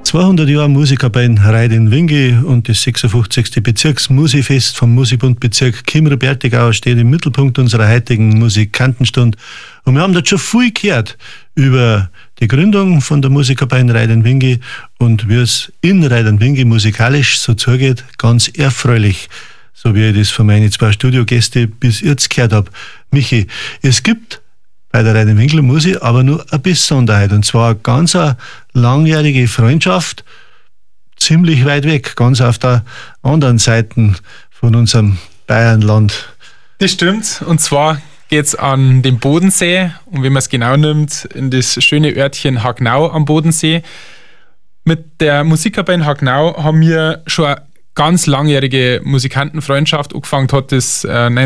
200 Jahre Musikerbein Reit in Wingi und das 56. Bezirksmusifest vom Musikbundbezirk Chiemrau-Bertigau steht im Mittelpunkt unserer heutigen Musikantenstunde. Und wir haben dort schon viel gehört über die Gründung von der Musikerbein Reit in Wingi und wie es in Reit in Wingi musikalisch so zugeht, ganz erfreulich, so wie ich das von meinen 2 Studiogäste bis jetzt gehört habe. Michi, es gibt bei der Reit in Wingi Musik aber nur eine Besonderheit, und zwar eine ganz langjährige Freundschaft, ziemlich weit weg, ganz auf der anderen Seite von unserem Bayernland. Das stimmt, und zwar geht es an den Bodensee, und wenn man es genau nimmt, in das schöne Örtchen Hagnau am Bodensee. Mit der Musikerbein Hagnau haben wir schon eine ganz langjährige Musikantenfreundschaft. Angefangen hat das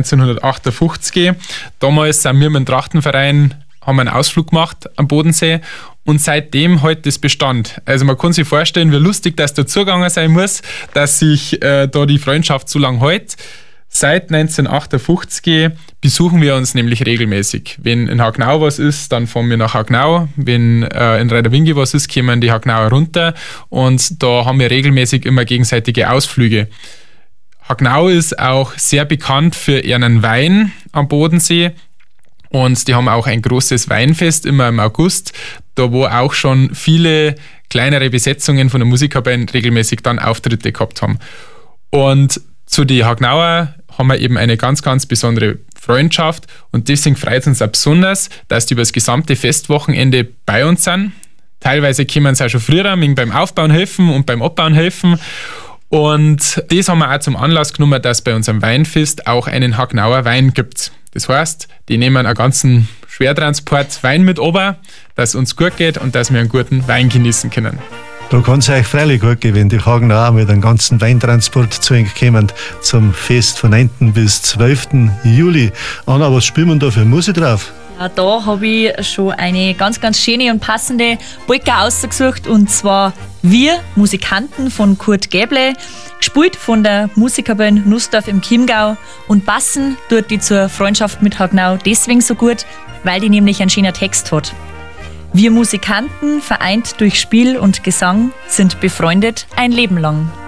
1958. Damals sind wir mit dem Trachtenverein, haben einen Ausflug gemacht am Bodensee, und seitdem halt das Bestand. Also man kann sich vorstellen, wie lustig das da zugegangen sein muss, dass sich da die Freundschaft so lang hält. Seit 1958 besuchen wir uns nämlich regelmäßig. Wenn in Hagnau was ist, dann fahren wir nach Hagnau. Wenn in Reit in Wingi was ist, kommen die Hagnauer runter, und da haben wir regelmäßig immer gegenseitige Ausflüge. Hagnau ist auch sehr bekannt für ihren Wein am Bodensee, und die haben auch ein großes Weinfest immer im August, da wo auch schon viele kleinere Besetzungen von der Musikerbein regelmäßig dann Auftritte gehabt haben. Und zu den Hagnauer haben wir eben eine ganz, ganz besondere Freundschaft, und deswegen freut es uns auch besonders, dass die über das gesamte Festwochenende bei uns sind. Teilweise kommen sie auch schon früher beim Aufbauen helfen und beim Abbauen helfen. Und das haben wir auch zum Anlass genommen, dass bei unserem Weinfest auch einen Hagnauer Wein gibt. Das heißt, die nehmen einen ganzen Schwertransport Wein mit runter, dass es uns gut geht und dass wir einen guten Wein genießen können. Da kann es euch freilich gut gehen, wenn die Hagenauer mit einem ganzen Weintransport zu euch kommen zum Fest von 9. bis 12. Juli. Anna, was spielen wir da für Musik drauf? Ja, da habe ich schon eine ganz, ganz schöne und passende Polka ausgesucht, und zwar Wir Musikanten von Kurt Gäble, gespielt von der Musikerbein Nussdorf im Chiemgau, und passen tut die zur Freundschaft mit Hagnau deswegen so gut, weil die nämlich einen schönen Text hat. Wir Musikanten, vereint durch Spiel und Gesang, sind befreundet ein Leben lang.